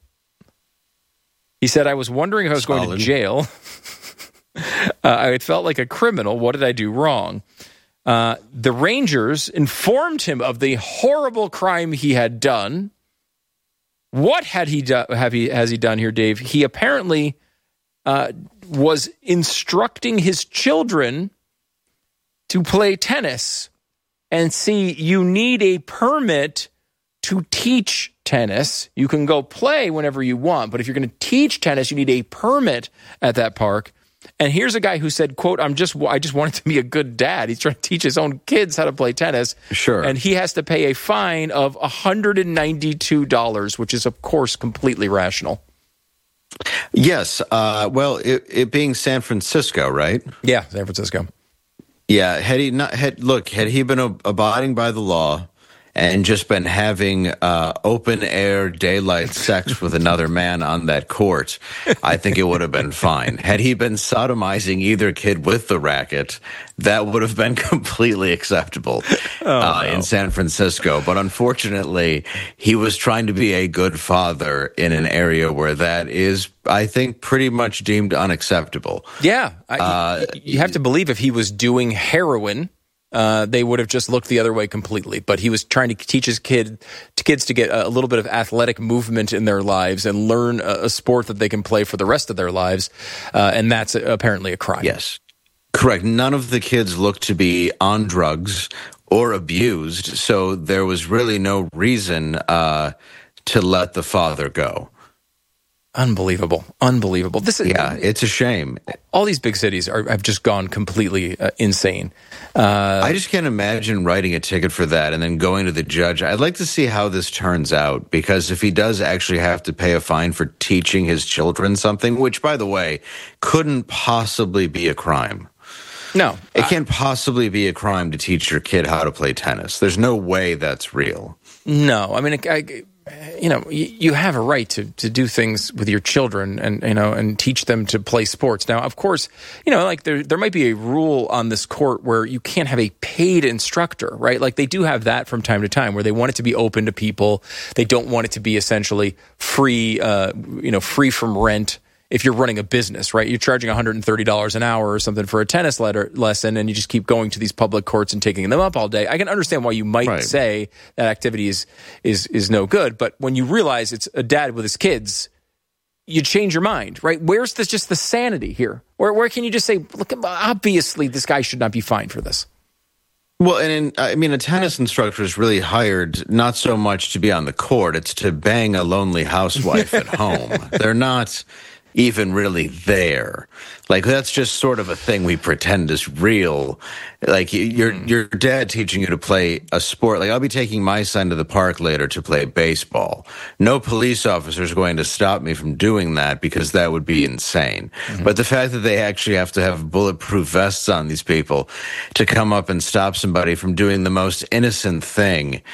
He said, I was wondering if I was Solid. going to jail. uh, I had felt like a criminal. What did I do wrong? Uh, the Rangers informed him of the horrible crime he had done. What had he do- have he has he done here, Dave? He apparently uh, was instructing his children to play tennis. And see, you need a permit to teach tennis. You can go play whenever you want, but if you're going to teach tennis, you need a permit at that park. And here's a guy who said, quote, I'm just, I just wanted to be a good dad. He's trying to teach his own kids how to play tennis. Sure. And he has to pay a fine of one hundred ninety-two dollars, which is, of course, completely rational. Yes. Uh, well, it, it being San Francisco, right? Yeah, San Francisco. Yeah, had he not had look, had he been ab- abiding by the law and just been having uh, open air daylight sex with another man on that court, I think it would have been fine. Had he been sodomizing either kid with the racket, that would have been completely acceptable oh, uh, no. in San Francisco. But unfortunately, he was trying to be a good father in an area where that is, I think, pretty much deemed unacceptable. Yeah. I, Uh, you have to believe if he was doing heroin, uh, they would have just looked the other way completely. But he was trying to teach his kid, to kids to get a little bit of athletic movement in their lives and learn a, a sport that they can play for the rest of their lives. Uh, and that's apparently a crime. Yes. Correct. None of the kids looked to be on drugs or abused, so there was really no reason uh, to let the father go. Unbelievable. Unbelievable. This is, Yeah, it's a shame. all these big cities are, have just gone completely uh, insane. Uh, I just can't imagine writing a ticket for that and then going to the judge. I'd like to see how this turns out, because if he does actually have to pay a fine for teaching his children something, which, by the way, couldn't possibly be a crime. no. It can't possibly be a crime to teach your kid how to play tennis. There's no way that's real. No, I mean, I, you know, you, you have a right to, to do things with your children and, you know, and teach them to play sports. Now, of course, you know, like there, there might be a rule on this court where you can't have a paid instructor, right? Like they do have that from time to time where they want it to be open to people. They don't want it to be essentially free, uh, you know, free from rent. If you're running a business, right? You're charging one hundred thirty dollars an hour or something for a tennis letter, lesson, and you just keep going to these public courts and taking them up all day. I can understand why you might Right. say that activity is, is is no good, but when you realize it's a dad with his kids, you change your mind, right? Where's this just the sanity here? Where where can you just say, look, obviously this guy should not be fined for this? Well, and in, I mean, a tennis instructor is really hired not so much to be on the court, it's to bang a lonely housewife at home. They're not even really there. Like, that's just sort of a thing we pretend is real. Like, your your dad teaching you to play a sport. Like, I'll be taking my son to the park later to play baseball. No police officer is going to stop me from doing that because that would be insane. Mm-hmm. But the fact that they actually have to have bulletproof vests on these people to come up and stop somebody from doing the most innocent thing,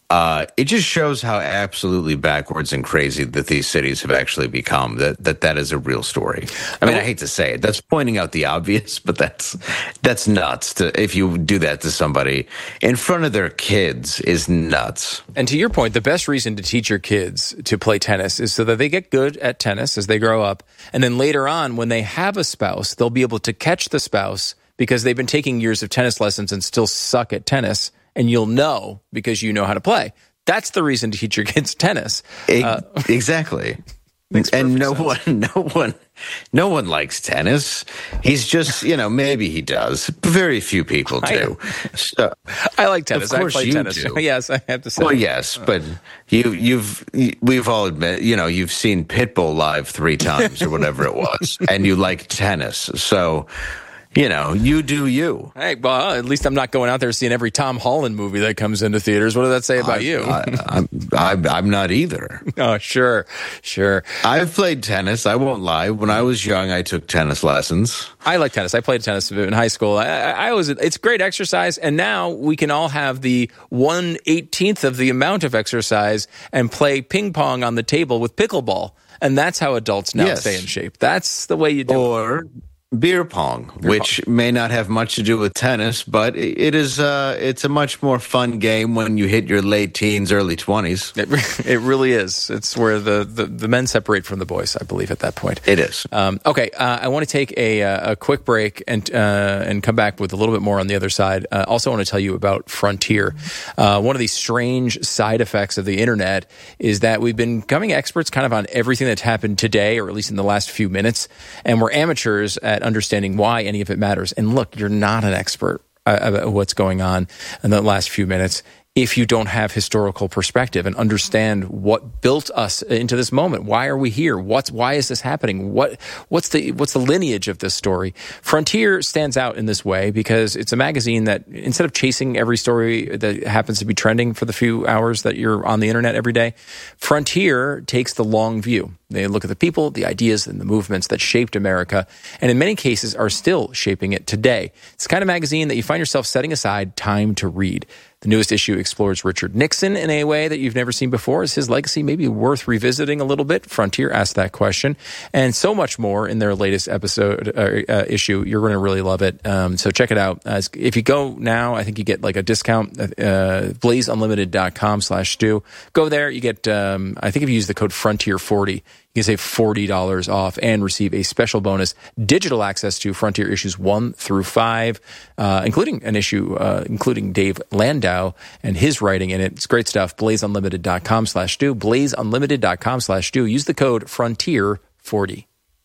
uh, it just shows how absolutely backwards and crazy that these cities have actually become. That that that is a real story. I mean, I hate to say it. That's pointing out the obvious, but that's that's nuts. To, if you do that to somebody in front of their kids, is nuts. And to your point, the best reason to teach your kids to play tennis is so that they get good at tennis as they grow up, and then later on, when they have a spouse, they'll be able to catch the spouse because they've been taking years of tennis lessons and still suck at tennis. And you'll know because you know how to play. That's the reason to teach your kids tennis. Uh, exactly. And no sense. one, no one, no one likes tennis. He's just, you know, maybe he does. Very few people do. I, so, I like tennis. Of course I play you tennis. do. Yes, I have to say. Well, yes, but you, you've, we've all admit, you know, you've seen Pitbull live three times or whatever it was, and you like tennis. So. You know, you do you. Hey, well, at least I'm not going out there seeing every Tom Holland movie that comes into theaters. What does that say about I, you? I, I'm, I'm, I'm not either. Oh, sure, sure. I've played tennis. I won't lie. When I was young, I took tennis lessons. I like tennis. I played tennis in high school. I, I was. It's great exercise, and now we can all have the one eighteenth of the amount of exercise and play ping pong on the table with pickleball, and that's how adults now yes. stay in shape. That's the way you do or, it. Or beer pong, beer which pong. may not have much to do with tennis, but it is uh, it's a much more fun game when you hit your late teens, early twenties. It, it really is. It's where the, the, the men separate from the boys, I believe, at that point. It is. Um, okay, uh, I want to take a, a quick break and uh, and come back with a little bit more on the other side. Uh, also want to tell you about Frontier. Uh, one of these strange side effects of the internet is that we've been becoming experts kind of on everything that's happened today, or at least in the last few minutes, and we're amateurs at understanding why any of it matters. And look, you're not an expert uh, about what's going on in the last few minutes if you don't have historical perspective and understand what built us into this moment. Why are we here? What's why is this happening? What what's the what's the lineage of this story? Frontier stands out in this way because it's a magazine that, instead of chasing every story that happens to be trending for the few hours that you're on the internet every day, Frontier takes the long view. They look at the people, the ideas, and the movements that shaped America, and in many cases are still shaping it today. It's the kind of magazine that you find yourself setting aside time to read. The newest issue explores Richard Nixon in a way that you've never seen before. Is his legacy maybe worth revisiting a little bit? Frontier asked that question, and so much more in their latest episode uh, uh, issue. You're going to really love it. Um, so check it out. Uh, if you go now, I think you get like a discount. Uh, blaze unlimited dot com slash Stu. Go there. You get. Um, I think if you use the code Frontier forty. You can save forty dollars off and receive a special bonus, digital access to Frontier issues one through five, uh, including an issue, uh, including Dave Landau and his writing in it. It's great stuff. blaze unlimited dot com slash Stu. blaze unlimited dot com slash Stu. Use the code Frontier forty.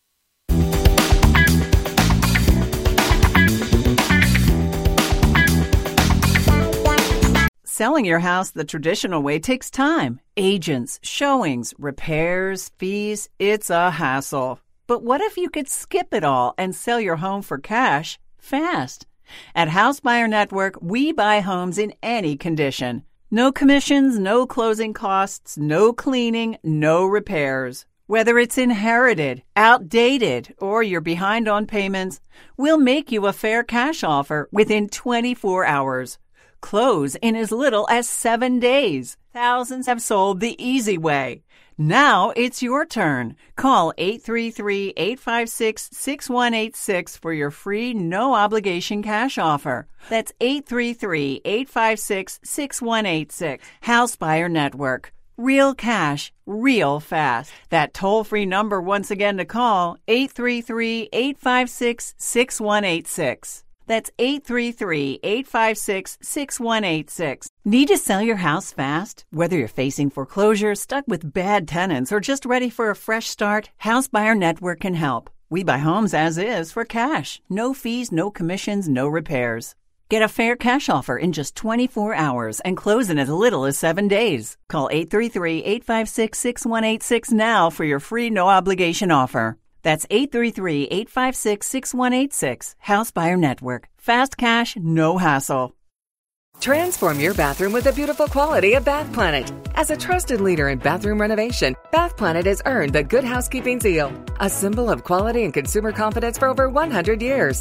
Selling your house the traditional way takes time. Agents, showings, repairs, fees, it's a hassle. But what if you could skip it all and sell your home for cash fast? At House Buyer Network, we buy homes in any condition. No commissions, no closing costs, no cleaning, no repairs. Whether it's inherited, outdated, or you're behind on payments, we'll make you a fair cash offer within twenty-four hours. Close in as little as seven days. Thousands have sold the easy way. Now it's your turn. Call eight three three, eight five six, six one eight six for your free no-obligation cash offer. That's eight three three, eight five six, six one eight six. House Buyer Network. Real cash, real fast. That toll-free number once again to call, eight three three, eight five six, six one eight six. That's eight three three, eight five six, six one eight six. Need to sell your house fast? Whether you're facing foreclosure, stuck with bad tenants, or just ready for a fresh start, House Buyer Network can help. We buy homes as is for cash. No fees, no commissions, no repairs. Get a fair cash offer in just twenty-four hours and close in as little as seven days. Call eight three three, eight five six, six one eight six now for your free no-obligation offer. That's eight three three, eight five six, six one eight six. House Buyer Network. Fast cash, no hassle. Transform your bathroom with the beautiful quality of Bath Planet. As a trusted leader in bathroom renovation, Bath Planet has earned the Good Housekeeping seal, a symbol of quality and consumer confidence for over one hundred years.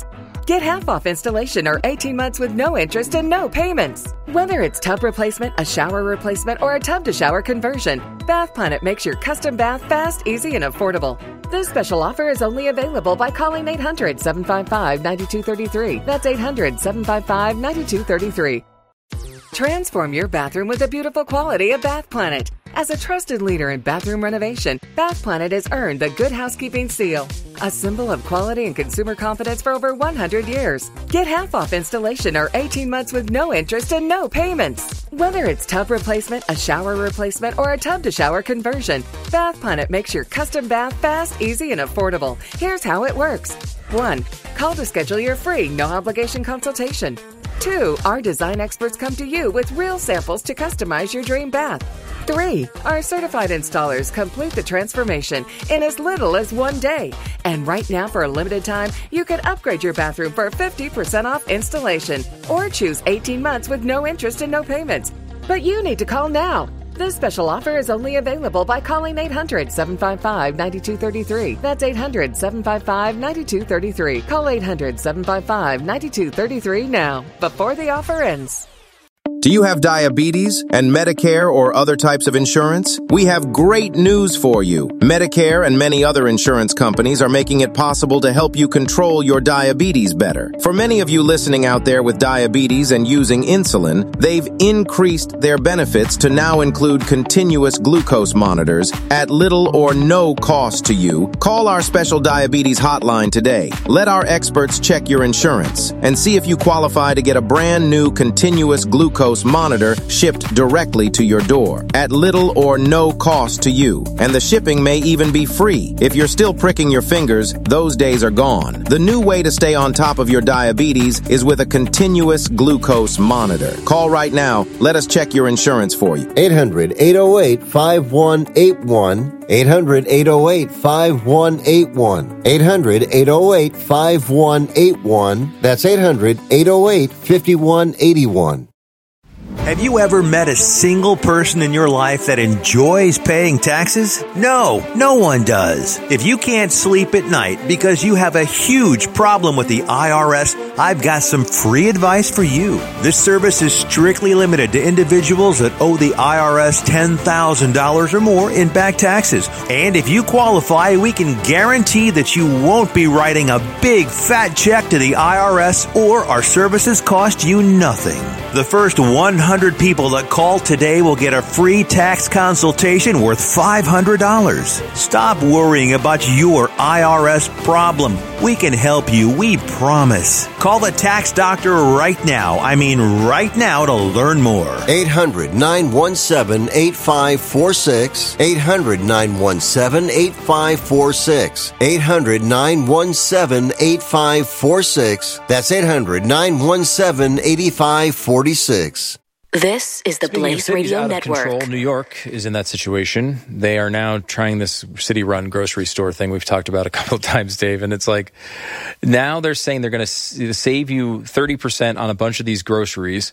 Get half off installation or eighteen months with no interest and no payments. Whether it's tub replacement, a shower replacement, or a tub-to-shower conversion, Bath Planet makes your custom bath fast, easy, and affordable. This special offer is only available by calling eight hundred, seven five five, nine two three three. That's eight hundred, seven five five, nine two three three. Transform your bathroom with the beautiful quality of Bath Planet. As a trusted leader in bathroom renovation, Bath Planet has earned the Good Housekeeping seal, a symbol of quality and consumer confidence for over one hundred years. Get half off installation or eighteen months with no interest and no payments. Whether it's tub replacement, a shower replacement, or a tub-to-shower conversion, Bath Planet makes your custom bath fast, easy, and affordable. Here's how it works. One, call to schedule your free, no-obligation consultation. Two, our design experts come to you with real samples to customize your dream bath. Three, our certified installers complete the transformation in as little as one day. And right now, for a limited time, you can upgrade your bathroom for fifty percent off installation or choose eighteen months with no interest and no payments. But you need to call now. This special offer is only available by calling eight hundred, seven five five, nine two three three. That's eight hundred, seven five five, nine two three three. Call eight hundred, seven five five, nine two three three now, before the offer ends. Do you have diabetes and Medicare or other types of insurance? We have great news for you. Medicare and many other insurance companies are making it possible to help you control your diabetes better. For many of you listening out there with diabetes and using insulin, they've increased their benefits to now include continuous glucose monitors at little or no cost to you. Call our special diabetes hotline today. Let our experts check your insurance and see if you qualify to get a brand new continuous glucose monitor shipped directly to your door at little or no cost to you. And the shipping may even be free. If you're still pricking your fingers, those days are gone. The new way to stay on top of your diabetes is with a continuous glucose monitor. Call right now. Let us check your insurance for you. eight hundred, eight oh eight, five one eight one. eight hundred, eight oh eight, five one eight one. eight hundred, eight oh eight, five one eight one. That's eight hundred, eight oh eight, five one eight one. Have you ever met a single person in your life that enjoys paying taxes? No, no one does. If you can't sleep at night because you have a huge problem with the I R S, I've got some free advice for you. This service is strictly limited to individuals that owe the I R S ten thousand dollars or more in back taxes. And if you qualify, we can guarantee that you won't be writing a big fat check to the I R S, or our services cost you nothing. The first one hundred people that call today will get a free tax consultation worth five hundred dollars. Stop worrying about your I R S problem. We can help you, we promise. Call the tax doctor right now. I mean right now to learn more. eight hundred, nine one seven, eight five four six. eight hundred, nine one seven, eight five four six. eight hundred, nine one seven, eight five four six. That's eight hundred, nine one seven, eight five four six. This is the Speaking Blaze of Radio out of Network. Control, New York is in that situation. They are now trying this city-run grocery store thing we've talked about a couple of times, Dave. And it's like, now they're saying they're going to save you thirty percent on a bunch of these groceries.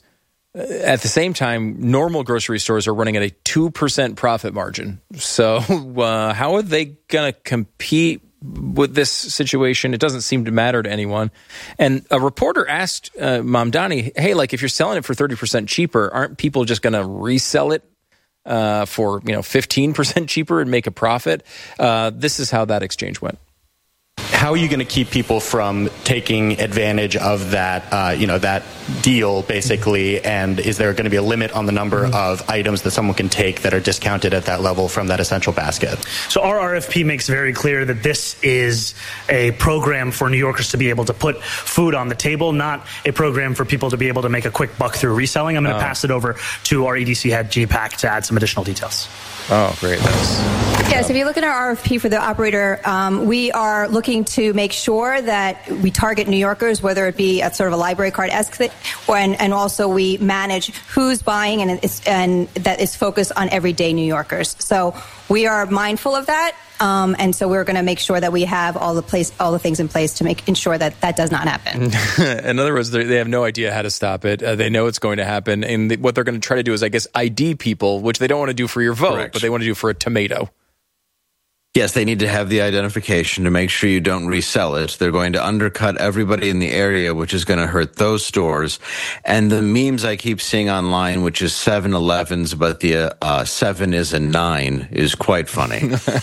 At the same time, normal grocery stores are running at a two percent profit margin. So uh, how are they going to compete with this situation? It doesn't seem to matter to anyone. And a reporter asked uh, Mamdani, hey, like if you're selling it for thirty percent cheaper, aren't people just going to resell it uh, for, you know, fifteen percent cheaper and make a profit? Uh, this is how that exchange went. How are you going to keep people from taking advantage of that, uh, you know, that deal, basically? And is there going to be a limit on the number of items that someone can take that are discounted at that level from that essential basket? So our R F P makes very clear that this is a program for New Yorkers to be able to put food on the table, not a program for people to be able to make a quick buck through reselling. I'm going to oh. pass it over to our E D C head, G PAC, to add some additional details. Oh, great. That's yes, if you look at our R F P for the operator, um, we are looking to make sure that we target New Yorkers, whether it be at sort of a library card-esque thing, or, and, and also we manage who's buying, and, it's, and that is focused on everyday New Yorkers. So we are mindful of that, um, and so we're going to make sure that we have all the place, all the things in place to make ensure that that does not happen. In other words, they have no idea how to stop it. Uh, they know it's going to happen, and the, what they're going to try to do is, I guess, I D people, which they don't want to do for your vote, Correct. But they want to do for a tomato. Yes, they need to have the identification to make sure you don't resell it. They're going to undercut everybody in the area, which is going to hurt those stores. And the memes I keep seeing online, which is seven elevens, but the uh, seven is a nine, is quite funny.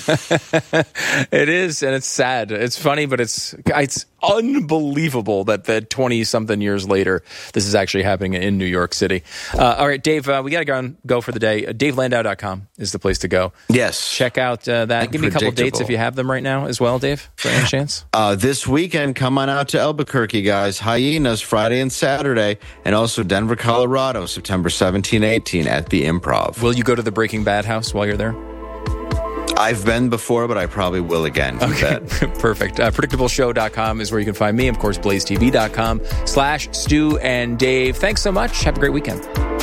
It is, and it's sad. It's funny, but it's it's unbelievable that that twenty-something years later, this is actually happening in New York City. Uh, all right, Dave, uh, we got to go and go for the day. Uh, Dave Landau dot com is the place to go. Yes. Check out uh, that. Give me a couple dates if you have them right now as well, Dave, for any chance. Uh, this weekend, come on out to Albuquerque, guys. Hyenas, Friday and Saturday, and also Denver, Colorado, September seventeenth, eighteenth at the Improv. Will you go to the Breaking Bad house while you're there? I've been before, but I probably will again. Okay, perfect. Uh, predictable show dot com is where you can find me. Of course, blaze t v dot com slash Stu and Dave. Thanks so much. Have a great weekend.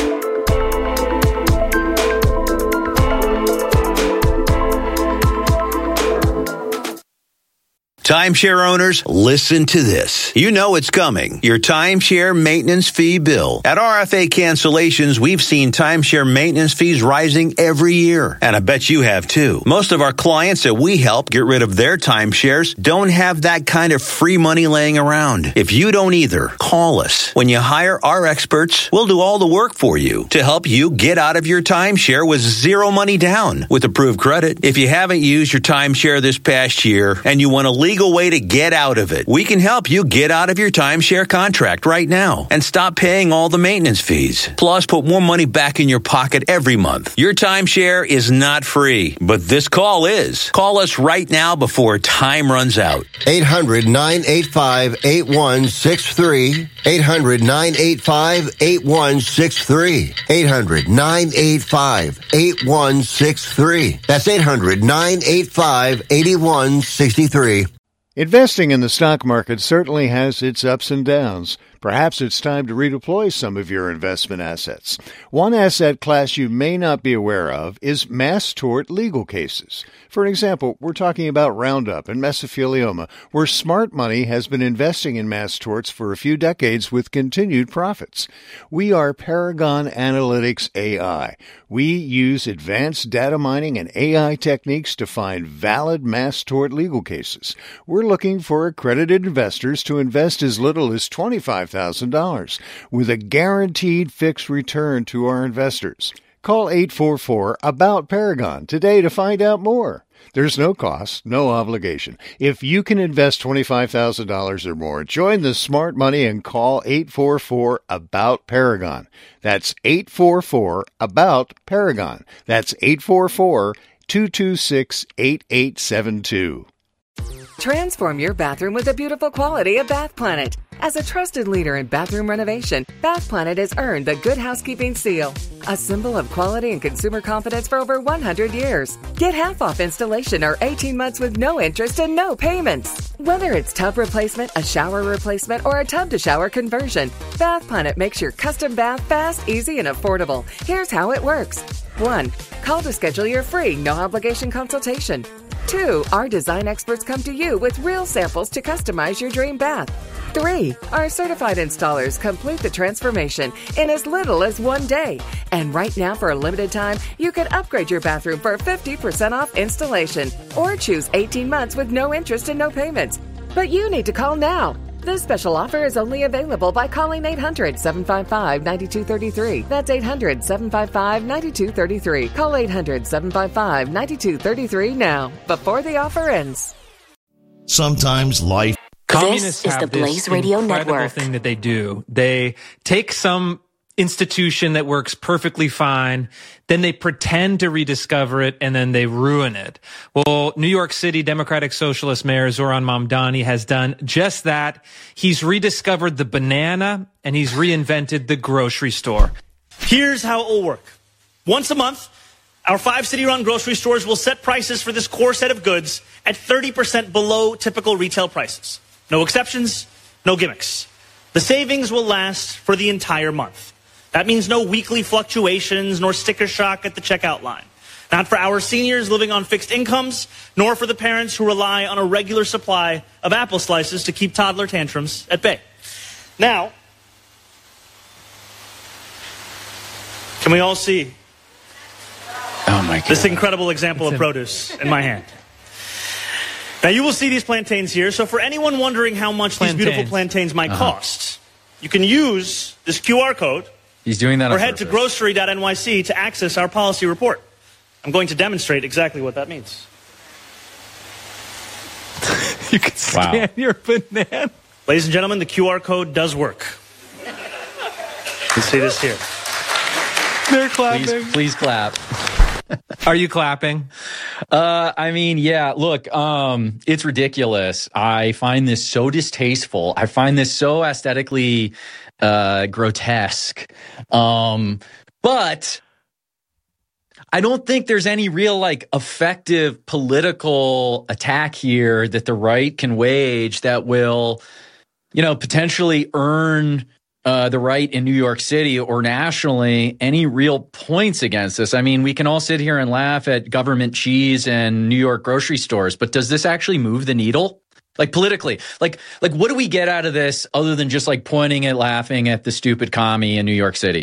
Timeshare owners, listen to this. You know it's coming. Your timeshare maintenance fee bill. At R F A Cancellations, we've seen timeshare maintenance fees rising every year. And I bet you have too. Most of our clients that we help get rid of their timeshares don't have that kind of free money laying around. If you don't either, call us. When you hire our experts, we'll do all the work for you to help you get out of your timeshare with zero money down with approved credit. If you haven't used your timeshare this past year and you want to leave legal way to get out of it. We can help you get out of your timeshare contract right now and stop paying all the maintenance fees. Plus, put more money back in your pocket every month. Your timeshare is not free, but this call is. Call us right now before time runs out. eight hundred, nine eight five, eight one six three. eight hundred, nine eight five, eight one six three. eight hundred, nine eight five, eight one six three. That's eight hundred, nine eight five, eight one six three. Investing in the stock market certainly has its ups and downs. Perhaps it's time to redeploy some of your investment assets. One asset class you may not be aware of is mass tort legal cases. For an example, we're talking about Roundup and mesothelioma, where smart money has been investing in mass torts for a few decades with continued profits. We are Paragon Analytics A I. We use advanced data mining and A I techniques to find valid mass tort legal cases. We're looking for accredited investors to invest as little as twenty-five thousand dollars with a guaranteed fixed return to our investors. Call eight four four, ABOUT Paragon today to find out more. There's no cost, no obligation. If you can invest twenty-five thousand dollars or more, join the smart money and call eight four four, ABOUT Paragon. That's eight four four, ABOUT Paragon. That's eight four four, two two six, eight eight seven two. Transform your bathroom with the beautiful quality of Bath Planet. As a trusted leader in bathroom renovation, Bath Planet has earned the Good Housekeeping seal, a symbol of quality and consumer confidence for over one hundred years. Get half off installation or eighteen months with no interest and no payments. Whether it's tub replacement, a shower replacement, or a tub-to-shower conversion, Bath Planet makes your custom bath fast, easy, and affordable. Here's how it works. One, call to schedule your free, no-obligation consultation. Two, our design experts come to you with real samples to customize your dream bath. Three, our certified installers complete the transformation in as little as one day. And right now, for a limited time, you can upgrade your bathroom for fifty percent off installation or choose eighteen months with no interest and no payments. But you need to call now. This special offer is only available by calling eight hundred, seven five five, nine two three three. That's eight hundred, seven five five, nine two three three. Call eight hundred, seven five five, nine two three three now, before the offer ends. Sometimes life... Communists this is the Blaze Radio Network. Thing that they do. They take some institution that works perfectly fine, then they pretend to rediscover it, and then they ruin it. Well, New York City Democratic Socialist Mayor Zoran Mamdani has done just that. He's rediscovered the banana, and he's reinvented the grocery store. Here's how it will work. Once a month, our five city-run grocery stores will set prices for this core set of goods at thirty percent below typical retail prices. No exceptions, no gimmicks. The savings will last for the entire month. That means no weekly fluctuations nor sticker shock at the checkout line. Not for our seniors living on fixed incomes, nor for the parents who rely on a regular supply of apple slices to keep toddler tantrums at bay. Now, can we all see oh my God. this incredible example it's of produce in my hand? Now, you will see these plantains here. So for anyone wondering how much Plantains. these beautiful plantains might Uh-huh. cost, you can use this Q R code He's doing that or on head to purpose. grocery dot N Y C to access our policy report. I'm going to demonstrate exactly what that means. You can scan Wow. your banana. Ladies and gentlemen, the Q R code does work. You can see this here. They're clapping. Please, please clap. Are you clapping? Uh, I mean, yeah, look, um, it's ridiculous. I find this so distasteful. I find this so aesthetically uh, grotesque. Um, but I don't think there's any real, like, effective political attack here that the right can wage that will, you know, potentially earn Uh, the right in New York City or nationally any real points against this. I mean, we can all sit here and laugh at government cheese and New York grocery stores, but does this actually move the needle? Like politically, like, like what do we get out of this other than just like pointing at laughing at the stupid commie in New York City?